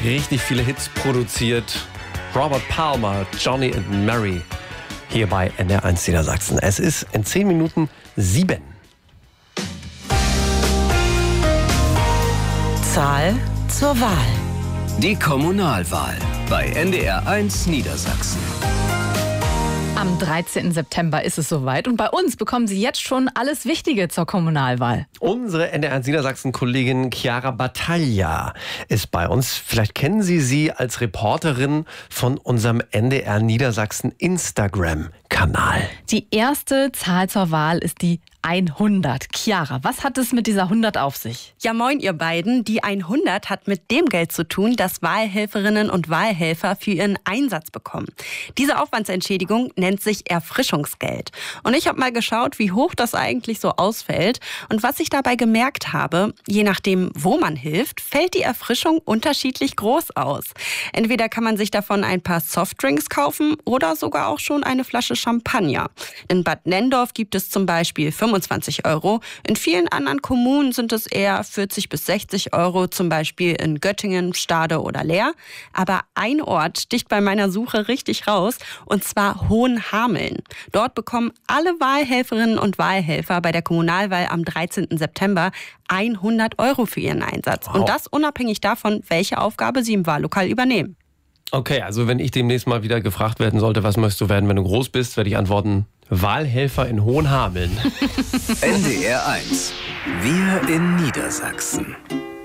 richtig viele Hits produziert. Robert Palmer, Johnny and Mary, hier bei NDR1 Niedersachsen. Es ist in 10 Minuten 7. Zahl zur Wahl. Die Kommunalwahl bei NDR1 Niedersachsen. Am 13. September ist es soweit und bei uns bekommen Sie jetzt schon alles Wichtige zur Kommunalwahl. Unsere NDR1 Niedersachsen-Kollegin Chiara Battaglia ist bei uns. Vielleicht kennen Sie sie als Reporterin von unserem NDR Niedersachsen Instagram-Kanal. Die erste Zahl zur Wahl ist die 100. Chiara, was hat es mit dieser 100 auf sich? Ja, moin ihr beiden. Die 100 hat mit dem Geld zu tun, das Wahlhelferinnen und Wahlhelfer für ihren Einsatz bekommen. Diese Aufwandsentschädigung nennt sich Erfrischungsgeld. Und ich habe mal geschaut, wie hoch das eigentlich so ausfällt. Und was ich dabei gemerkt habe, je nachdem, wo man hilft, fällt die Erfrischung unterschiedlich groß aus. Entweder kann man sich davon ein paar Softdrinks kaufen oder sogar auch schon eine Flasche Champagner. In Bad Nenndorf gibt es zum Beispiel 25 Euro. In vielen anderen Kommunen sind es eher 40 bis 60 Euro, zum Beispiel in Göttingen, Stade oder Leer. Aber ein Ort sticht bei meiner Suche richtig raus, und zwar Hohenhameln. Dort bekommen alle Wahlhelferinnen und Wahlhelfer bei der Kommunalwahl am 13. September 100 Euro für ihren Einsatz. Wow. Und das unabhängig davon, welche Aufgabe sie im Wahllokal übernehmen. Okay, also wenn ich demnächst mal wieder gefragt werden sollte, was möchtest du werden, wenn du groß bist, werde ich antworten, Wahlhelfer in Hohenhameln. NDR1. Wir in Niedersachsen.